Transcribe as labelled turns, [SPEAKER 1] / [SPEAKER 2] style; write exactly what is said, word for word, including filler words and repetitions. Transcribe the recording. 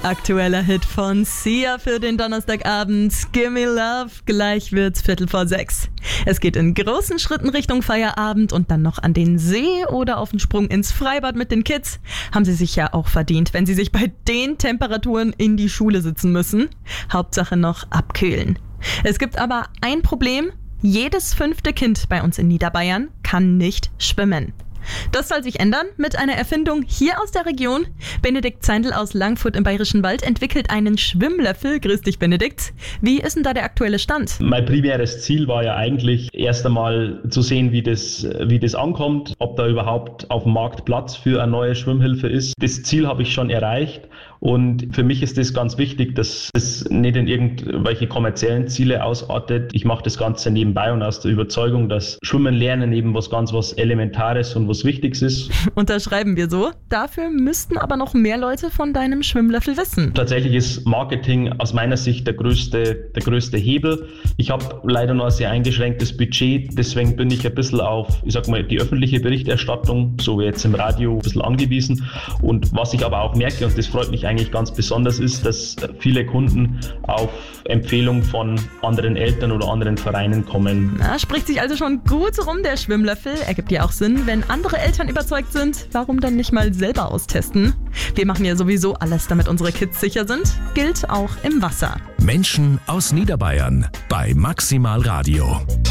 [SPEAKER 1] Aktueller Hit von Sia für den Donnerstagabend. Gimme Love. Gleich wird's Viertel vor sechs. Es geht in großen Schritten Richtung Feierabend und dann noch an den See oder auf den Sprung ins Freibad mit den Kids. Haben sie sich ja auch verdient, wenn sie sich bei den Temperaturen in die Schule sitzen müssen. Hauptsache noch abkühlen. Es gibt aber ein Problem. Jedes fünfte Kind bei uns in Niederbayern kann nicht schwimmen. Das soll sich ändern mit einer Erfindung hier aus der Region. Benedikt Zeindl aus Langfurt im Bayerischen Wald entwickelt einen Schwimmlöffel. Grüß dich, Benedikt. Wie ist denn da der aktuelle Stand?
[SPEAKER 2] Mein primäres Ziel war ja eigentlich erst einmal zu sehen, wie das, wie das ankommt, ob da überhaupt auf dem Markt Platz für eine neue Schwimmhilfe ist. Das Ziel habe ich schon erreicht. Und für mich ist das ganz wichtig, dass es nicht in irgendwelche kommerziellen Ziele ausartet. Ich mache das Ganze nebenbei und aus der Überzeugung, dass Schwimmen lernen eben was ganz was Elementares und was Wichtiges ist.
[SPEAKER 1] Unterschreiben wir so. Dafür müssten aber noch mehr Leute von deinem Schwimmlöffel wissen.
[SPEAKER 2] Tatsächlich ist Marketing aus meiner Sicht der größte, der größte Hebel. Ich habe leider nur ein sehr eingeschränktes Budget, deswegen bin ich ein bisschen auf, ich sag mal, die öffentliche Berichterstattung, so wie jetzt im Radio, ein bisschen angewiesen. Und was ich aber auch merke, und das freut mich eigentlich ganz besonders, ist, dass viele Kunden auf Empfehlung von anderen Eltern oder anderen Vereinen kommen.
[SPEAKER 1] Na, spricht sich also schon gut rum, der Schwimmlöffel. Ergibt ja auch Sinn, wenn andere Eltern überzeugt sind. Warum dann nicht mal selber austesten? Wir machen ja sowieso alles, damit unsere Kids sicher sind. Gilt auch im Wasser.
[SPEAKER 3] Menschen aus Niederbayern bei Maximal Radio.